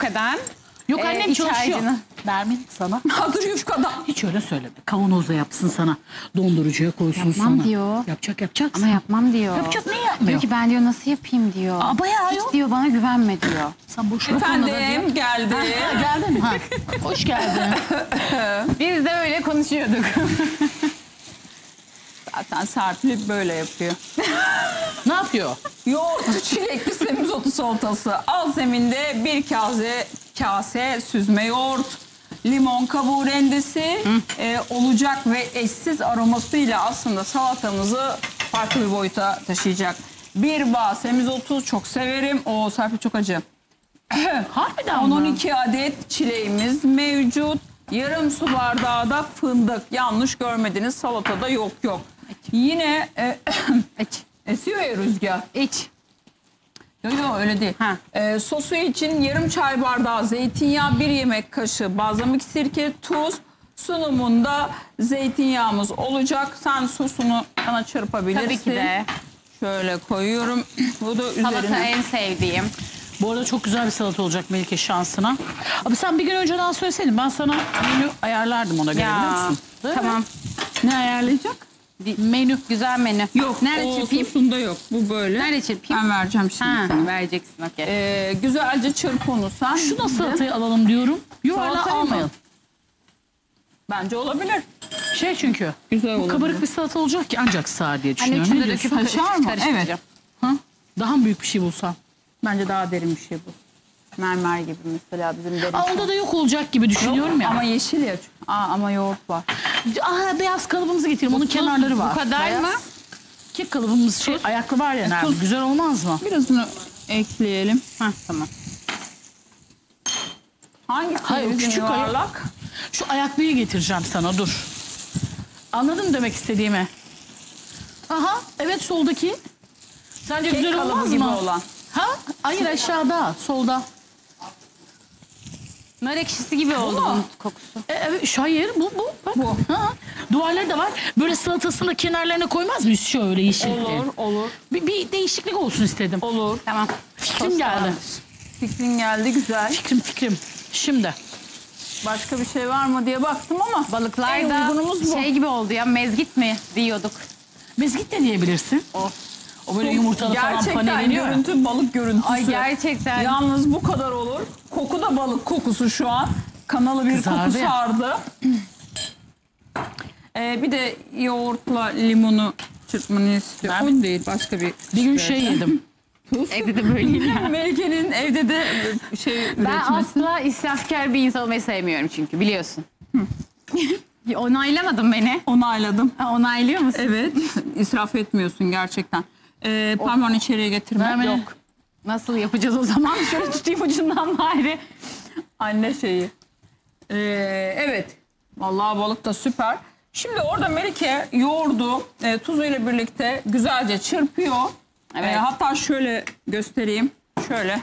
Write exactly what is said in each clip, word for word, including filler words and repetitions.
yufkadan. Yok Ee, annem iç çalışıyor. harcını. Nermin sana. Hazır yufkadan. Hiç öyle söyleme. Kavanozda yapsın sana. Dondurucuya koysun Yapmam sana. diyor. Yapacak yapacak. Ama yapmam diyor. Yapacak, niye yapmıyor? Diyor ki ben diyor nasıl yapayım diyor. Aa, bayağı Hiç yok. diyor bana güvenme diyor. Sen boş ver konuda diye. Efendim geldi. Ha, geldin mi? Ha. Hoş geldin. Biz de öyle konuşuyorduk. Zaten Serpil böyle yapıyor. Ne yapıyor? Yoğurtlu çilekli semizotu salatası. Alt zeminde bir kase, kase süzme yoğurt, limon kabuğu rendesi e, olacak ve eşsiz aromasıyla aslında salatamızı farklı bir boyuta taşıyacak. Bir bağ semizotu çok severim. O Serpil çok acı. Harbiden on on mi? iki adet çileğimiz mevcut. Yarım su bardağı da fındık. Yanlış görmediniz, salatada yok yok. Yine e, İç. esiyor ya rüzgar. İç. Yok yok öyle değil. Ha. Ee, sosu için yarım çay bardağı zeytinyağı, bir yemek kaşığı balzamik sirke, tuz. Sunumunda zeytinyağımız olacak. Sen sosunu bana çırpabilirsin. Tabii ki de. Şöyle koyuyorum. Bu da Salata üzerine. en sevdiğim. Bu arada çok güzel bir salata olacak Melike şansına. Abi sen bir gün önceden söyleseydin ben sana menü ayarlardım ona göre biliyor musun? Değil mi? Tamam. Ne ayarlayacak? Menü. Güzel menü. Yok. Nerede o çırpayım? sosunda yok. Bu böyle. Nerede çırpayım? Ben vereceğim şimdi Ha, sana. vereceksin okey. Ee, güzelce çırp onu sen. Şu da salatayı alalım diyorum. Yuvarla Salatayı mı? almayalım. Bence olabilir. Şey çünkü Güzel bu olabilir. kabarık bir salata olacak ki ancak sığar diye Anne düşünüyorum. içinde Ne döküp diyorsun? Kaşar mı? karıştıracağım. Evet. Ha? Daha mı büyük bir şey bulsam? Bence daha derin bir şey bu. Mermer gibi mesela bizim derin. Aa, onda da yok olacak gibi düşünüyorum ya. Ama yeşil ya. Aa, ama yoğurt var. Aa, beyaz kalıbımızı getirelim. Onun kenarları var. Bu kadar Beyaz. mı? Kek kalıbımız şey ayaklı var ya Nermin. tuz. Güzel olmaz mı? Birazını ekleyelim. Hah, tamam. Hangisi Hayır, o bizim küçük yuvarlak? Şu ayaklıyı getireceğim sana dur. Anladın mı demek istediğimi? Aha evet soldaki. Sence Kek güzel kalıbı olmaz gibi mı? olan. Ha? Hayır aşağıda solda. Nar ekşisi gibi oldu mu? bunun kokusu. E, evet şu hayır bu bu. Bak. Bu. Ha. Duvarları da var. Böyle salatasını da kenarlarına koymaz mıyız şöyle yeşil? Olur, olur, Bir, bir değişiklik olsun istedim. olur. Tamam. Fikrim geldi. Fikrin geldi, güzel. Fikrim fikrim. Şimdi. Başka bir şey var mı diye baktım ama Balıklar en da uygunumuz bu. şey gibi oldu ya, mezgit mi diyorduk. Mezgit de diyebilirsin. O. O böyle yumurtalı falan Gerçekten paneleniyor ya. görüntü balık görüntüsü. Ay gerçekten. Yalnız bu kadar olur. Koku da balık kokusu şu an. Kanalı bir Kızardı koku ya. sardı. Ee, bir de yoğurtla limonu çırpmanı istiyorum. Ben- Un değil, başka bir Bir gün şey yedim. tuz. Evde de böyleyim ya. Melike'nin evde de şey Ben üretmesi. asla israfkar bir insan olmayı sevmiyorum çünkü biliyorsun. Onaylamadın beni. Onayladım. Ha, onaylıyor musun? Evet. israf etmiyorsun gerçekten. Ee, parmağını içeriye getirme. Verme. Yok. Nasıl yapacağız o zaman? Şöyle tutayım ucundan bari. Anne şeyi. Ee, evet. Vallahi balık da süper. Şimdi orada Melike yoğurdu e, tuzuyla birlikte güzelce çırpıyor. Evet. Ee, hatta şöyle göstereyim. Şöyle.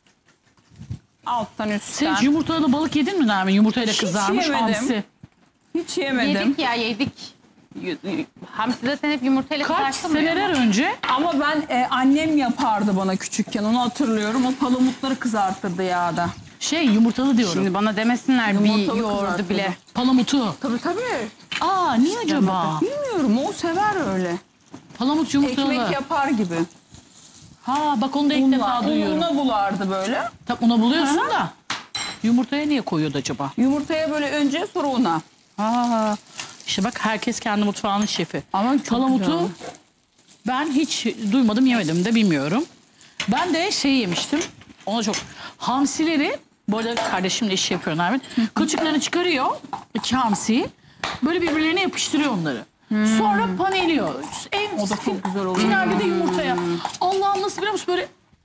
Alttan Sen üstten. hiç yumurtalı balık yedin mi Nermin? Yumurtayla Hiç kızarmış yemedim. hamsi. Hiç yemedim. Yedik ya yedik. Y- y- Hamsi zaten hep yumurtayla Kaç kızartılmıyor seneler mu? önce Ama ben e, annem yapardı bana küçükken, onu hatırlıyorum. O palamutları kızartırdı yağda. şey yumurtalı diyorum. Şimdi bana demesinler bir Yumurtalı yoğurdu kızartıldı. bile. Palamutu. Tabii tabii. Aa niye acaba? Bilmiyorum, o sever öyle. Palamut yumurtalı. Ekmek yapar gibi. Ha bak onu da ilk defa Unla, duyuyorum. ununa bulardı böyle. Tam una buluyorsun da. Yumurtaya niye koyuyordu acaba? Yumurtaya böyle önce, sonra una. Aa, işte bak herkes kendi mutfağının şefi. Ama çok Palamutu güzel. ben hiç duymadım yemedim de bilmiyorum. Ben de şey yemiştim. Ona çok. Hamsileri bu arada kardeşimle iş yapıyor Nermin. Kılçıklarını çıkarıyor. iki hamsiyi. Böyle birbirlerine yapıştırıyor onları. Sonra paneliyor. En O da çok güzel oluyor. Finalde de yumurtaya. Allah'ım nasıl biliyor musun böyle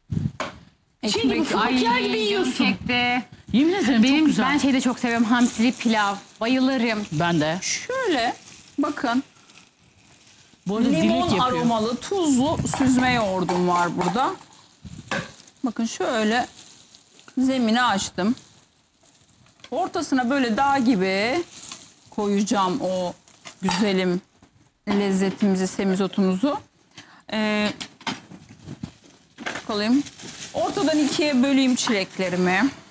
şey gibi Ekmek, fırk yer gibi canım yiyorsun. çekti. Yemin ederim çok Benim, güzel. ben şeyi de çok seviyorum, hamsili pilav. Bayılırım. Ben de. Şöyle bakın, Bu arada dilek limon yapıyor. aromalı tuzlu süzme yoğurdum var burada. Bakın şöyle zemini açtım. Ortasına böyle dağ gibi koyacağım o güzelim lezzetimizi, semizotumuzu. Ee, kalayım. Ortadan ikiye böleyim çileklerimi.